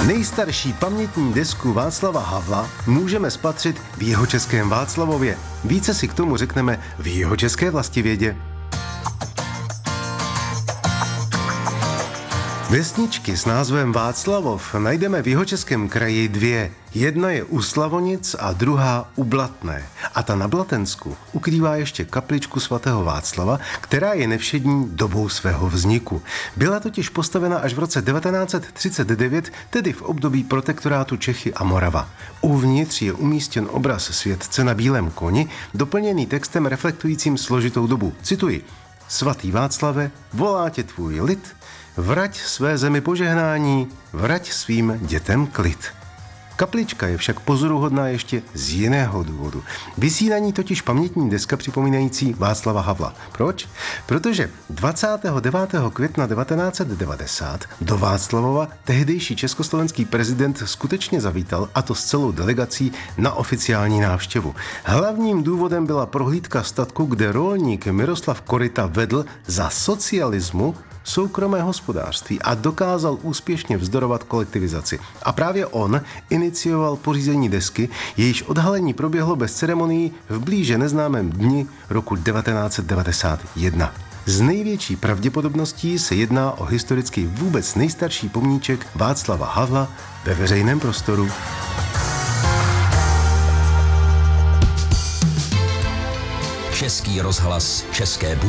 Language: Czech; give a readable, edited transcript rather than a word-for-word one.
Nejstarší pamětní desku Václava Havla můžeme spatřit v Jihočeském Václavově. Více si k tomu řekneme v Jihočeské vlastivědě. Vesničky s názvem Václavov najdeme v Jihočeském kraji dvě. Jedna je u Slavonic a druhá u Blatné. A ta na Blatensku ukrývá ještě kapličku svatého Václava, která je nevšední dobou svého vzniku. Byla totiž postavena až v roce 1939, tedy v období protektorátu Čechy a Morava. Uvnitř je umístěn obraz světce na bílém koni, doplněný textem reflektujícím složitou dobu. Cituji: Svatý Václave, volá tě tvůj lid, vrať své zemi požehnání, vrať svým dětem klid. Kaplička je však pozoruhodná ještě z jiného důvodu. Visí na ní totiž pamětní deska připomínající Václava Havla. Proč? Protože 29. května 1990 do Václavova tehdejší československý prezident skutečně zavítal, a to s celou delegací, na oficiální návštěvu. Hlavním důvodem byla prohlídka statku, kde rolník Miroslav Koryta vedl za socialismu soukromé hospodářství a dokázal úspěšně vzdorovat kolektivizaci. A právě on inicioval pořízení desky, jejíž odhalení proběhlo bez ceremonií v blíže neznámém dni roku 1991. Z největší pravděpodobností se jedná o historicky vůbec nejstarší pomníček Václava Havla ve veřejném prostoru. Český rozhlas České